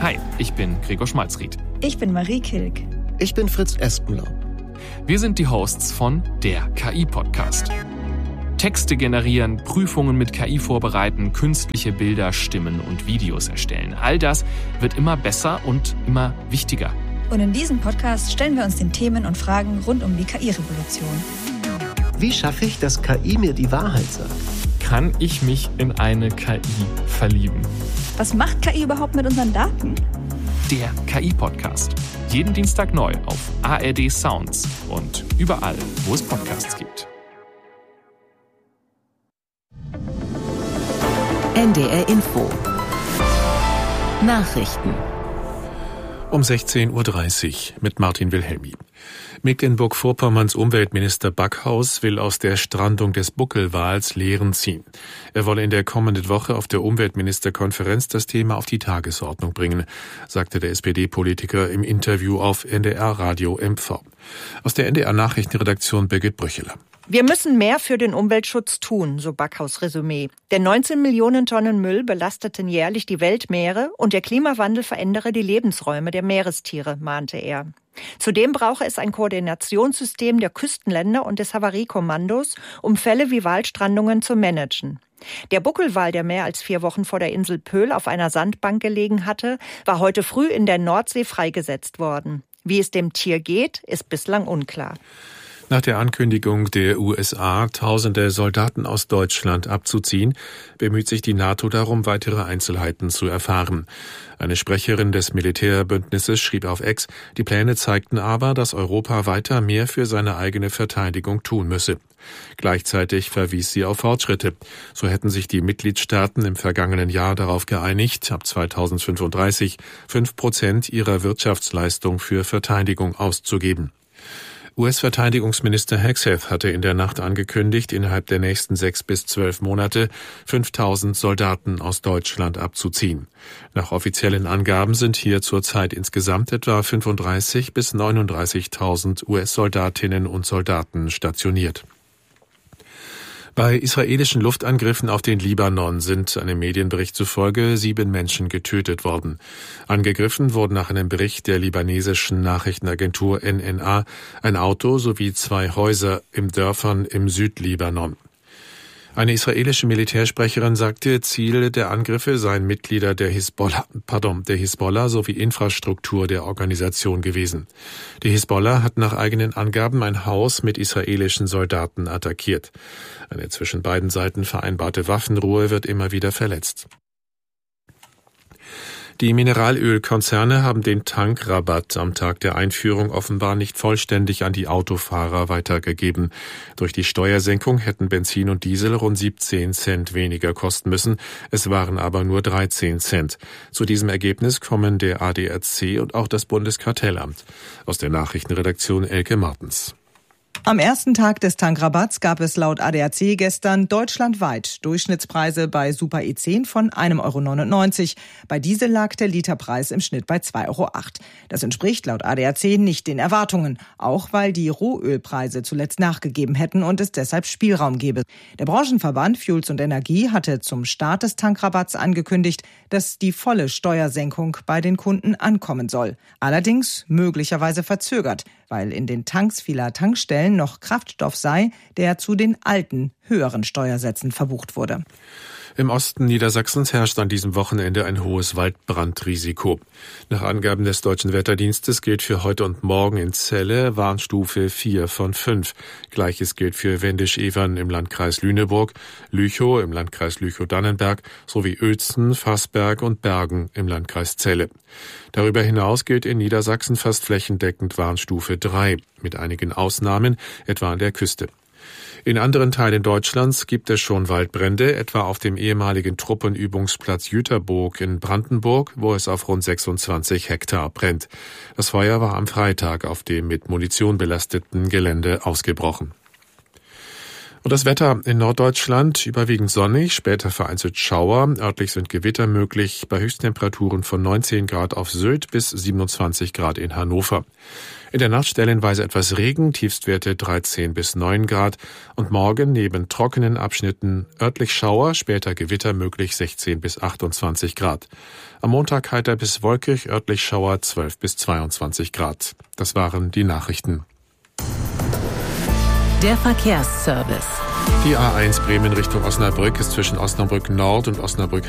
Hi, ich bin Gregor Schmalzried. Ich bin Marie Kilk. Ich bin Fritz Espenlaub. Wir sind die Hosts von der KI-Podcast. Texte generieren, Prüfungen mit KI vorbereiten, künstliche Bilder, Stimmen und Videos erstellen. All das wird immer besser und immer wichtiger. Und in diesem Podcast stellen wir uns den Themen und Fragen rund um die KI-Revolution. Wie schaffe ich, dass KI mir die Wahrheit sagt? Kann ich mich in eine KI verlieben? Was macht KI überhaupt mit unseren Daten? Der KI-Podcast. Jeden Dienstag neu auf ARD Sounds und überall, wo es Podcasts gibt. NDR Info. Nachrichten. Um 16.30 Uhr mit Martin Wilhelmi. Mecklenburg-Vorpommerns Umweltminister Backhaus will aus der Strandung des Buckelwals Lehren ziehen. Er wolle in der kommenden Woche auf der Umweltministerkonferenz das Thema auf die Tagesordnung bringen, sagte der SPD-Politiker im Interview auf NDR Radio MV. Aus der NDR Nachrichtenredaktion Birgit Brücheler. Wir müssen mehr für den Umweltschutz tun, so Backhaus Resümee. Denn 19 Millionen Tonnen Müll belasteten jährlich die Weltmeere und der Klimawandel verändere die Lebensräume der Meerestiere, mahnte er. Zudem brauche es ein Koordinationssystem der Küstenländer und des Havariekommandos, um Fälle wie Walstrandungen zu managen. Der Buckelwal, der mehr als 4 Wochen vor der Insel Pöhl auf einer Sandbank gelegen hatte, war heute früh in der Nordsee freigesetzt worden. Wie es dem Tier geht, ist bislang unklar. Nach der Ankündigung der USA, tausende Soldaten aus Deutschland abzuziehen, bemüht sich die NATO darum, weitere Einzelheiten zu erfahren. Eine Sprecherin des Militärbündnisses schrieb auf X, die Pläne zeigten aber, dass Europa weiter mehr für seine eigene Verteidigung tun müsse. Gleichzeitig verwies sie auf Fortschritte. So hätten sich die Mitgliedstaaten im vergangenen Jahr darauf geeinigt, ab 2035 5% ihrer Wirtschaftsleistung für Verteidigung auszugeben. US-Verteidigungsminister Hegseth hatte in der Nacht angekündigt, innerhalb der nächsten 6 bis 12 Monate 5.000 Soldaten aus Deutschland abzuziehen. Nach offiziellen Angaben sind hier zurzeit insgesamt etwa 35.000 bis 39.000 US-Soldatinnen und Soldaten stationiert. Bei israelischen Luftangriffen auf den Libanon sind einem Medienbericht zufolge 7 Menschen getötet worden. Angegriffen wurden nach einem Bericht der libanesischen Nachrichtenagentur NNA ein Auto sowie 2 Häuser in Dörfern im Südlibanon. Eine israelische Militärsprecherin sagte, Ziel der Angriffe seien Mitglieder der Hisbollah sowie Infrastruktur der Organisation gewesen. Die Hisbollah hat nach eigenen Angaben ein Haus mit israelischen Soldaten attackiert. Eine zwischen beiden Seiten vereinbarte Waffenruhe wird immer wieder verletzt. Die Mineralölkonzerne haben den Tankrabatt am Tag der Einführung offenbar nicht vollständig an die Autofahrer weitergegeben. Durch die Steuersenkung hätten Benzin und Diesel rund 17 Cent weniger kosten müssen. Es waren aber nur 13 Cent. Zu diesem Ergebnis kommen der ADAC und auch das Bundeskartellamt. Aus der Nachrichtenredaktion Elke Martens. Am ersten Tag des Tankrabatts gab es laut ADAC gestern deutschlandweit Durchschnittspreise bei Super E10 von 1,99 €. Bei Diesel lag der Literpreis im Schnitt bei 2,08 €. Das entspricht laut ADAC nicht den Erwartungen, auch weil die Rohölpreise zuletzt nachgegeben hätten und es deshalb Spielraum gebe. Der Branchenverband Fuels und Energie hatte zum Start des Tankrabatts angekündigt, dass die volle Steuersenkung bei den Kunden ankommen soll. Allerdings möglicherweise verzögert, weil in den Tanks vieler Tankstellen noch Kraftstoff sei, der zu den alten, höheren Steuersätzen verbucht wurde. Im Osten Niedersachsens herrscht an diesem Wochenende ein hohes Waldbrandrisiko. Nach Angaben des Deutschen Wetterdienstes gilt für heute und morgen in Celle Warnstufe 4 von 5. Gleiches gilt für Wendisch-Evern im Landkreis Lüneburg, Lüchow im Landkreis Lüchow-Dannenberg sowie Uelzen, Fassberg und Bergen im Landkreis Celle. Darüber hinaus gilt in Niedersachsen fast flächendeckend Warnstufe 3, mit einigen Ausnahmen, etwa an der Küste. In anderen Teilen Deutschlands gibt es schon Waldbrände, etwa auf dem ehemaligen Truppenübungsplatz Jüterboog in Brandenburg, wo es auf rund 26 Hektar brennt. Das Feuer war am Freitag auf dem mit Munition belasteten Gelände ausgebrochen. Und das Wetter in Norddeutschland überwiegend sonnig, später vereinzelt Schauer. Örtlich sind Gewitter möglich bei Höchsttemperaturen von 19 Grad auf Sylt bis 27 Grad in Hannover. In der Nacht stellenweise etwas Regen, Tiefstwerte 13 bis 9 Grad. Und morgen neben trockenen Abschnitten örtlich Schauer, später Gewitter möglich 16 bis 28 Grad. Am Montag heiter bis wolkig, örtlich Schauer 12 bis 22 Grad. Das waren die Nachrichten. Der Verkehrsservice. Die A1 Bremen Richtung Osnabrück ist zwischen Osnabrück Nord und Osnabrück